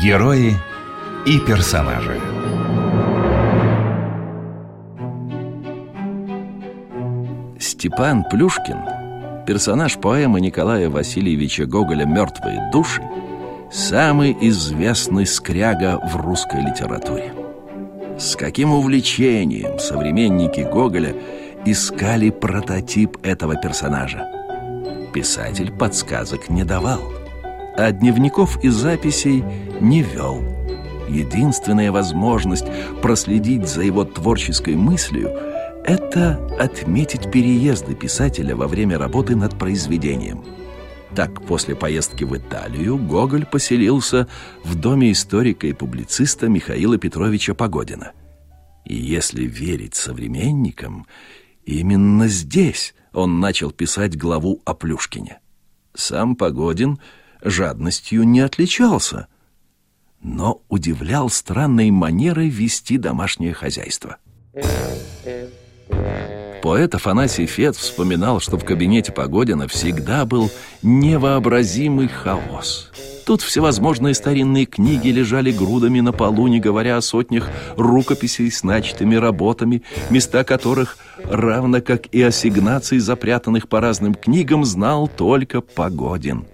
Герои и персонажи. Степан Плюшкин, персонаж поэмы Николая Васильевича Гоголя «Мертвые души», самый известный скряга в русской литературе. С каким увлечением современники Гоголя искали прототип этого персонажа. Писатель подсказок не давал, а дневников и записей не вел. Единственная возможность проследить за его творческой мыслью – это отметить переезды писателя во время работы над произведением. Так, после поездки в Италию Гоголь поселился в доме историка и публициста Михаила Петровича Погодина. И если верить современникам, именно здесь он начал писать главу о Плюшкине. Сам Погодин жадностью не отличался, но удивлял странной манерой вести домашнее хозяйство. Поэт Афанасий Фет вспоминал, что в кабинете Погодина всегда был невообразимый хаос. Тут всевозможные старинные книги лежали грудами на полу, не говоря о сотнях рукописей с начатыми работами, места которых, равно как и ассигнаций, запрятанных по разным книгам, знал только Погодин.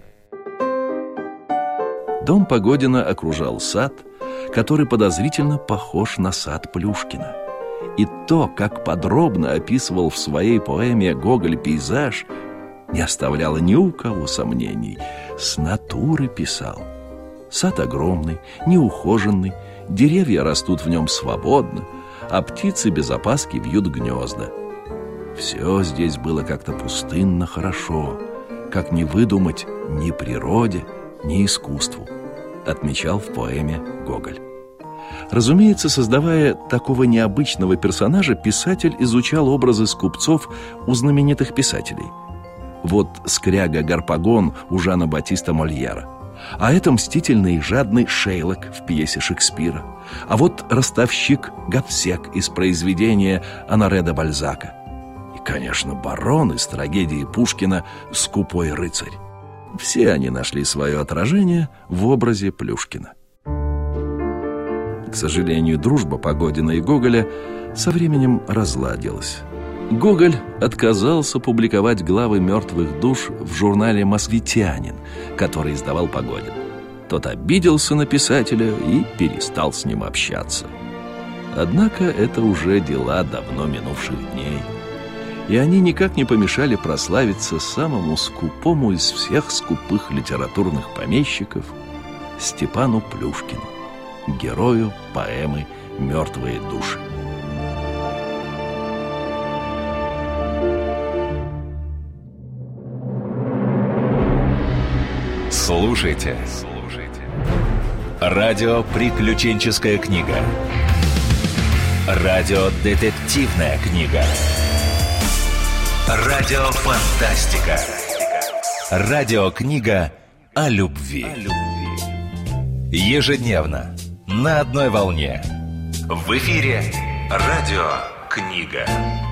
Дом Погодина окружал сад, который подозрительно похож на сад Плюшкина. И то, как подробно описывал в своей поэме Гоголь пейзаж, не оставляло ни у кого сомнений. С натуры писал. Сад огромный, неухоженный, деревья растут в нем свободно, а птицы без опаски вьют гнезда. Все здесь было как-то пустынно хорошо, как не выдумать ни природе, ни искусству, отмечал в поэме Гоголь. Разумеется, создавая такого необычного персонажа, писатель изучал образы скупцов у знаменитых писателей. Вот скряга Гарпагон у Жана Батиста Мольера, а это мстительный и жадный Шейлок в пьесе Шекспира, а вот ростовщик Гобсек из произведения Оноре де Бальзака и, конечно, барон из трагедии Пушкина «Скупой рыцарь». Все они нашли свое отражение в образе Плюшкина. К сожалению, дружба Погодина и Гоголя со временем разладилась. Гоголь отказался публиковать главы «Мертвых душ» в журнале «Мосветянин», который издавал Погодин. Тот обиделся на писателя и перестал с ним общаться. Однако это уже дела давно минувших дней, и они никак не помешали прославиться самому скупому из всех скупых литературных помещиков Степану Плюшкину, герою поэмы «Мертвые души». Слушайте. Радио «Приключенческая книга». Радио-детективная книга. Радио-фантастика. Радиокнига о любви. Ежедневно на одной волне. В эфире «Радиокнига».